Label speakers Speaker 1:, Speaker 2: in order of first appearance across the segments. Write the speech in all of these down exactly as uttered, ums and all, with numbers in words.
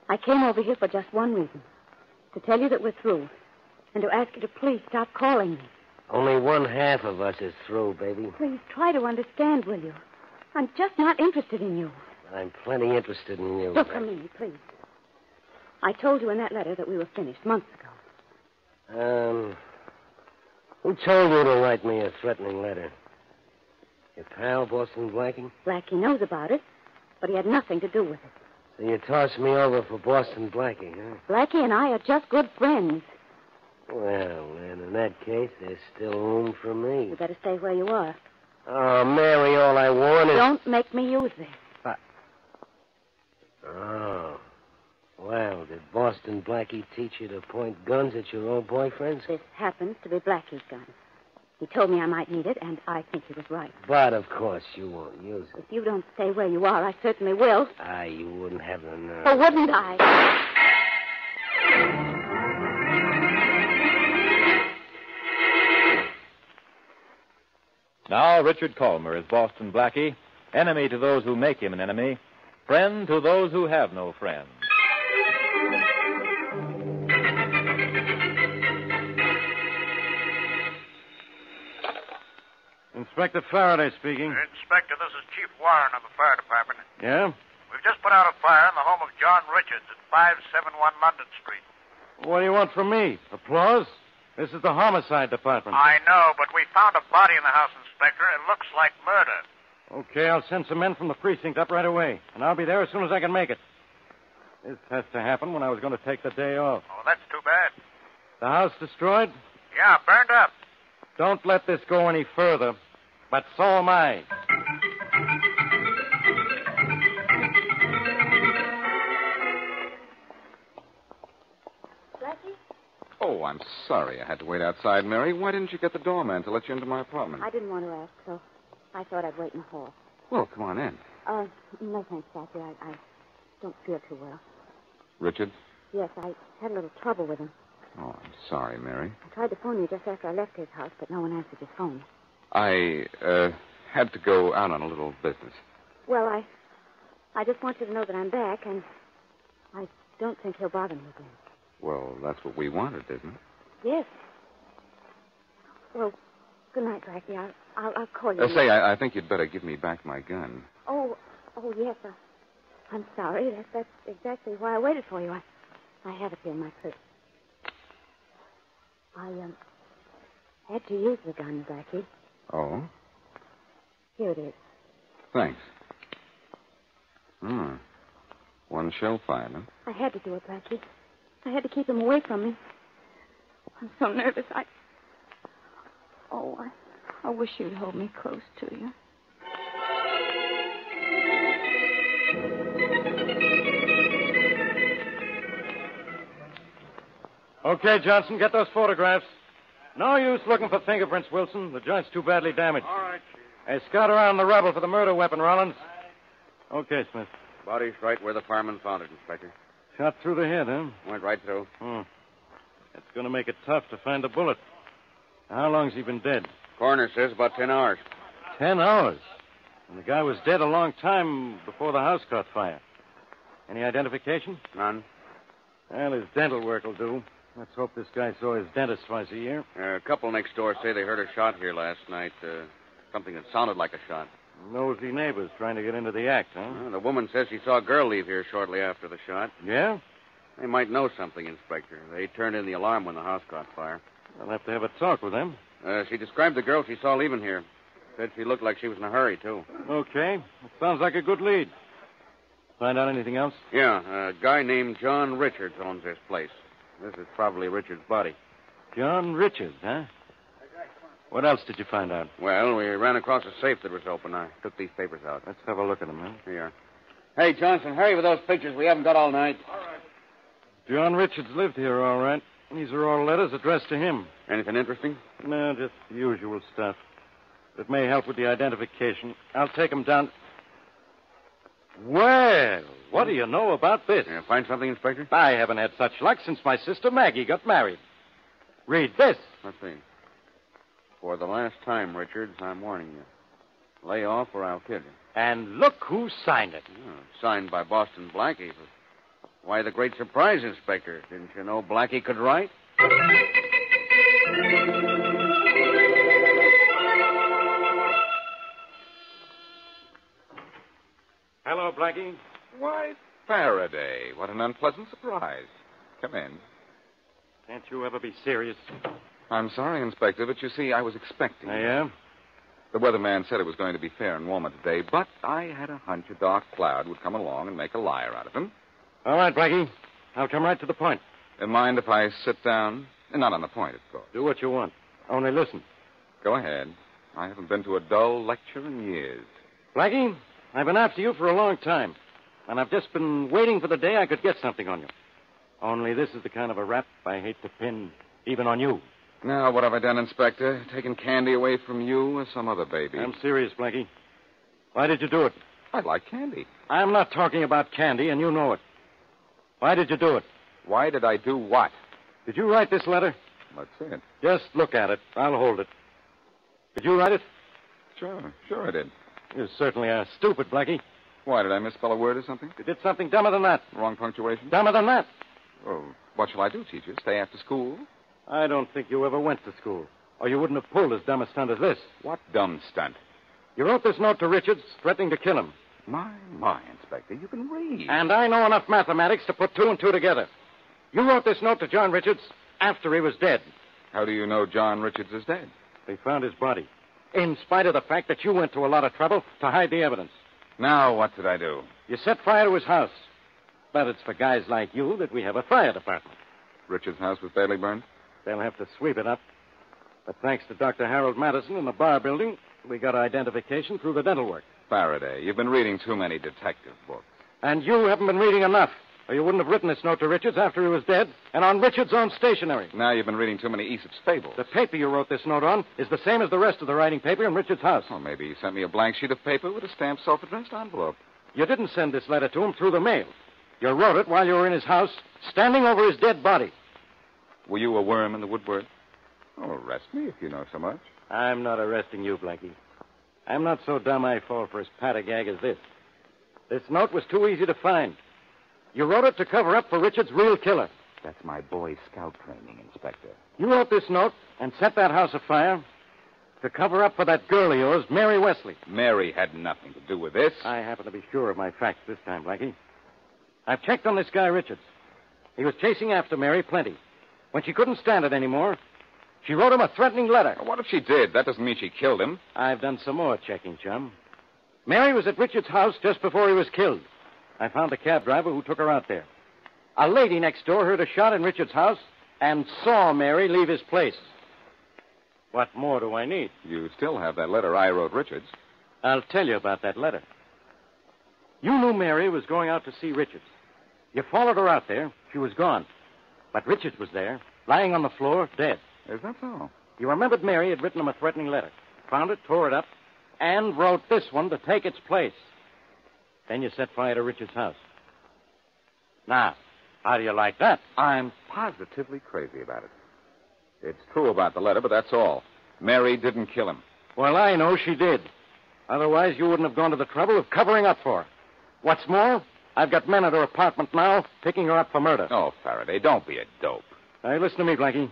Speaker 1: I came over here for just one reason. To tell you that we're through. And to ask you to please stop calling me.
Speaker 2: Only one half of us is through, baby.
Speaker 1: Please try to understand, will you? I'm just not interested in you.
Speaker 2: I'm plenty interested in you.
Speaker 1: Look at me, please. I told you in that letter that we were finished months ago.
Speaker 2: Um, who told you to write me a threatening letter? Your pal, Boston Blackie?
Speaker 1: Blackie knows about it, but he had nothing to do with it.
Speaker 2: So you tossed me over for Boston Blackie, huh?
Speaker 1: Blackie and I are just good friends.
Speaker 2: Well, then, in that case, there's still room for me.
Speaker 1: You better stay where you are.
Speaker 2: Oh, Mary, all I want is...
Speaker 1: Don't make me use this.
Speaker 2: But... Oh. Well, did Boston Blackie teach you to point guns at your old boyfriends?
Speaker 1: This happens to be Blackie's gun. He told me I might need it, and I think he was right.
Speaker 2: But, of course, you won't use it.
Speaker 1: If you don't stay where you are, I certainly will.
Speaker 2: Ah, you wouldn't have the nerve.
Speaker 1: Or wouldn't I?
Speaker 3: Now, Richard Colmer is Boston Blackie, enemy to those who make him an enemy, friend to those who have no friends.
Speaker 4: Inspector Faraday speaking.
Speaker 5: Inspector, this is Chief Warren of the fire department.
Speaker 4: Yeah?
Speaker 5: We've just put out a fire in the home of John Richards at five seventy-one London Street.
Speaker 4: What do you want from me? Applause? This is the homicide department.
Speaker 5: I know, but we found a body in the house, Inspector. It looks like murder.
Speaker 4: Okay, I'll send some men from the precinct up right away, and I'll be there as soon as I can make it. This has to happen when I was going to take the day off.
Speaker 5: Oh, that's too bad.
Speaker 4: The house destroyed?
Speaker 5: Yeah, burned up.
Speaker 4: Don't let this go any further, but so am I.
Speaker 1: Blackie?
Speaker 6: Oh, I'm sorry I had to wait outside, Mary. Why didn't you get the doorman to let you into my apartment?
Speaker 1: I didn't want to ask, so I thought I'd wait in the hall.
Speaker 6: Well, come on in.
Speaker 1: Uh, no thanks, Blackie. I, I don't feel too well.
Speaker 6: Richard?
Speaker 1: Yes, I had a little trouble with him.
Speaker 6: Oh, I'm sorry, Mary.
Speaker 1: I tried to phone you just after I left his house, but no one answered his phone.
Speaker 6: I, uh, had to go out on a little business.
Speaker 1: Well, I I just want you to know that I'm back, and I don't think he'll bother me again.
Speaker 6: Well, that's what we wanted, isn't it?
Speaker 1: Yes. Well, good night, Blackie. I'll, I'll, I'll call you.
Speaker 6: Uh, say, I, I think you'd better give me back my gun.
Speaker 1: Oh, oh, yes. Uh, I'm sorry. That, that's exactly why I waited for you. I, I have it here in my purse. I, um, had to use the gun, Blackie.
Speaker 6: Oh?
Speaker 1: Here it is.
Speaker 6: Thanks. Hmm. One shell fired, huh?
Speaker 1: I had to do it, Blackie. I had to keep him away from me. I'm so nervous. I... Oh, I, I wish you'd hold me close to you.
Speaker 4: Okay, Johnson, get those photographs. No use looking for fingerprints, Wilson. The joint's too badly damaged.
Speaker 5: All right, Chief.
Speaker 4: Hey, scout around the rubble for the murder weapon, Rollins. Okay, Smith.
Speaker 7: Body's right where the fireman found it, Inspector.
Speaker 4: Shot through the head, huh?
Speaker 7: Went right through.
Speaker 4: Hmm. It's going to make it tough to find a bullet. How long's he been dead?
Speaker 7: Coroner says about ten hours.
Speaker 4: Ten hours. And the guy was dead a long time before the house caught fire. Any identification?
Speaker 7: None.
Speaker 4: Well, his dental work will do. Let's hope this guy saw his dentist twice a year.
Speaker 7: Uh, a couple next door say they heard a shot here last night. Uh, something that sounded like a shot.
Speaker 4: Nosy neighbors trying to get into the act, huh?
Speaker 7: Uh, the woman says she saw a girl leave here shortly after the shot.
Speaker 4: Yeah?
Speaker 7: They might know something, Inspector. They turned in the alarm when the house caught fire.
Speaker 4: I'll have to have a talk with them.
Speaker 7: Uh, she described the girl she saw leaving here. Said she looked like she was in a hurry, too.
Speaker 4: Okay. That sounds like a good lead. Find out anything else?
Speaker 7: Yeah, a guy named John Richards owns this place. This is probably Richards' body.
Speaker 4: John Richards, huh? What else did you find out?
Speaker 7: Well, we ran across a safe that was open. I took these papers out.
Speaker 4: Let's have a look at them, huh?
Speaker 7: Here. Hey, Johnson, hurry with those pictures. We haven't got all night.
Speaker 5: All right.
Speaker 4: John Richards lived here, all right. These are all letters addressed to him.
Speaker 7: Anything interesting?
Speaker 4: No, just the usual stuff. It may help with the identification. I'll take them down. Well, what do you know about this?
Speaker 7: Yeah, find something, Inspector?
Speaker 4: I haven't had such luck since my sister Maggie got married. Read this.
Speaker 7: Let's see. For the last time, Richards, I'm warning you. Lay off or I'll kill you.
Speaker 4: And look who signed it.
Speaker 7: Oh, signed by Boston Blackie. But Why, the great surprise, Inspector. Didn't you know Blackie could write?
Speaker 4: Hello, Blackie.
Speaker 6: Why, Faraday. What an unpleasant surprise. Come in.
Speaker 4: Can't you ever be serious?
Speaker 6: I'm sorry, Inspector, but you see, I was expecting.
Speaker 4: I am?
Speaker 6: The weatherman said it was going to be fair and warmer today, but I had a hunch a dark cloud would come along and make a liar out of him.
Speaker 4: All right, Blackie. I'll come right to the point.
Speaker 6: Uh, mind if I sit down? Not on the point, of course.
Speaker 4: Do what you want. Only listen.
Speaker 6: Go ahead. I haven't been to a dull lecture in years.
Speaker 4: Blackie, I've been after you for a long time, and I've just been waiting for the day I could get something on you. Only this is the kind of a rap I hate to pin even on you.
Speaker 6: Now, what have I done, Inspector? Taken candy away from you or some other baby?
Speaker 4: I'm serious, Blackie. Why did you do it?
Speaker 6: I like candy.
Speaker 4: I'm not talking about candy, and you know it. Why did you do it?
Speaker 6: Why did I do what?
Speaker 4: Did you write this letter?
Speaker 6: Let's see it.
Speaker 4: Just look at it. I'll hold it. Did you write it?
Speaker 6: Sure, sure I did.
Speaker 4: You certainly are stupid, Blackie.
Speaker 6: Why, did I misspell a word or something?
Speaker 4: You did something dumber than that.
Speaker 6: Wrong punctuation?
Speaker 4: Dumber than that.
Speaker 6: Oh, what shall I do, teacher? Stay after school?
Speaker 4: I don't think you ever went to school, or you wouldn't have pulled as dumb a stunt as this.
Speaker 6: What dumb stunt?
Speaker 4: You wrote this note to Richards, threatening to kill him.
Speaker 6: My, my, Inspector, you can read.
Speaker 4: And I know enough mathematics to put two and two together. You wrote this note to John Richards after he was dead.
Speaker 6: How do you know John Richards is dead?
Speaker 4: They found his body, in spite of the fact that you went to a lot of trouble to hide the evidence.
Speaker 6: Now, what did I do?
Speaker 4: You set fire to his house. But it's for guys like you that we have a fire department.
Speaker 6: Richards' house was badly burned?
Speaker 4: They'll have to sweep it up. But thanks to Doctor Harold Madison in the bar building, we got identification through the dental work.
Speaker 6: Faraday, you've been reading too many detective books.
Speaker 4: And you haven't been reading enough, or you wouldn't have written this note to Richards after he was dead and on Richards' own stationery.
Speaker 6: Now you've been reading too many Aesop's fables.
Speaker 4: The paper you wrote this note on is the same as the rest of the writing paper in Richards' house.
Speaker 6: Well, maybe he sent me a blank sheet of paper with a stamped self-addressed envelope.
Speaker 4: You didn't send this letter to him through the mail. You wrote it while you were in his house, standing over his dead body.
Speaker 6: Were you a worm in the woodwork? Oh, arrest me if you know so much.
Speaker 4: I'm not arresting you, Blackie. I'm not so dumb I fall for as pat a gag as this. This note was too easy to find. You wrote it to cover up for Richard's real killer.
Speaker 6: That's my Boy Scout training, Inspector.
Speaker 4: You wrote this note and set that house afire to cover up for that girl of yours, Mary Wesley.
Speaker 6: Mary had nothing to do with this.
Speaker 4: I happen to be sure of my facts this time, Blackie. I've checked on this guy, Richards. He was chasing after Mary plenty. When she couldn't stand it anymore, she wrote him a threatening letter.
Speaker 6: What if she did? That doesn't mean she killed him.
Speaker 4: I've done some more checking, chum. Mary was at Richards' house just before he was killed. I found the cab driver who took her out there. A lady next door heard a shot in Richards' house and saw Mary leave his place. What more do I need?
Speaker 6: You still have that letter I wrote Richards.
Speaker 4: I'll tell you about that letter. You knew Mary was going out to see Richards. You followed her out there. She was gone. But Richards was there, lying on the floor, dead.
Speaker 6: Is that so?
Speaker 4: You remembered Mary had written him a threatening letter. Found it, tore it up, and wrote this one to take its place. Then you set fire to Richards' house. Now, how do you like that?
Speaker 6: I'm positively crazy about it. It's true about the letter, but that's all. Mary didn't kill him.
Speaker 4: Well, I know she did. Otherwise, you wouldn't have gone to the trouble of covering up for her. What's more, I've got men at her apartment now picking her up for murder.
Speaker 6: Oh, Faraday, don't be a dope.
Speaker 4: Hey, listen to me, Blackie.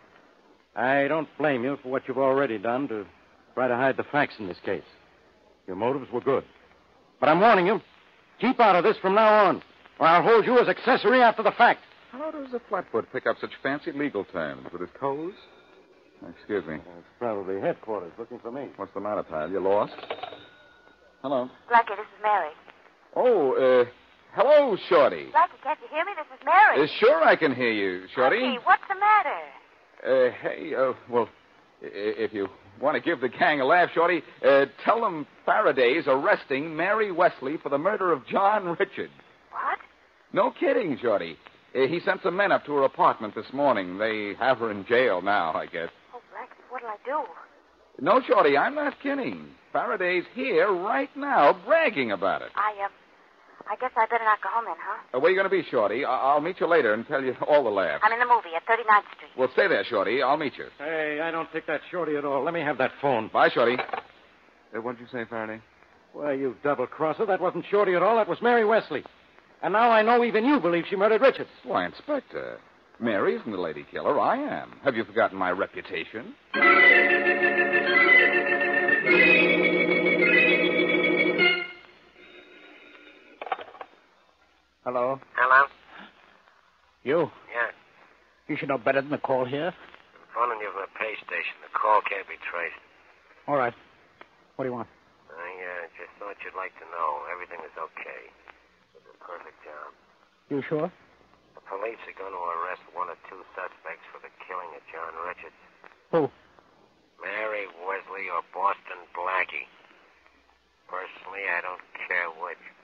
Speaker 4: I don't blame you for what you've already done to try to hide the facts in this case. Your motives were good. But I'm warning you, keep out of this from now on, or I'll hold you as accessory after the fact.
Speaker 6: How does a flatfoot pick up such fancy legal terms? With his toes? Excuse me.
Speaker 4: Well, it's probably headquarters looking for me.
Speaker 6: What's the matter, pal? You lost? Hello.
Speaker 8: Blackie, this is Mary.
Speaker 6: Oh, uh, hello, Shorty.
Speaker 8: Blackie, can't you hear me? This is Mary.
Speaker 6: Uh, sure I can hear you, Shorty.
Speaker 8: Blackie, what's the matter?
Speaker 6: Uh, hey, uh, well, i- if you want to give the gang a laugh, Shorty, uh, tell them Faraday's arresting Mary Wesley for the murder of John Richards.
Speaker 8: What?
Speaker 6: No kidding, Shorty. Uh, he sent some men up to her apartment this morning. They have her in jail now, I guess.
Speaker 8: Oh, Blackie, what'll I do?
Speaker 6: No, Shorty, I'm not kidding. Faraday's here right now bragging about it.
Speaker 8: I, um, I guess I better not go home then, huh?
Speaker 6: Uh, where are you going to be, Shorty? I- I'll meet you later and tell you all the laughs.
Speaker 8: I'm in the movie at thirty-ninth Street.
Speaker 6: Well, stay there, Shorty. I'll meet you.
Speaker 4: Hey, I don't take that shorty at all. Let me have that phone.
Speaker 6: Bye, Shorty. Uh, what did you say, Faraday?
Speaker 4: Well, you double-crosser. That wasn't Shorty at all. That was Mary Wesley. And now I know even you believe she murdered Richards.
Speaker 6: Why, Inspector, Mary isn't the lady killer. I am. Have you forgotten my reputation?
Speaker 9: Hello?
Speaker 10: Hello?
Speaker 9: You?
Speaker 10: Yeah.
Speaker 9: You should know better than to call here.
Speaker 10: I'm phoning you from the pay station. The call can't be traced.
Speaker 9: All right. What do you want?
Speaker 10: I uh, just thought you'd like to know everything is okay. It's a perfect job.
Speaker 9: You sure?
Speaker 10: The police are going to arrest one or two suspects for the killing of John Richards.
Speaker 9: Who?
Speaker 10: Mary Wesley or Boston Blackie. Personally, I don't care which.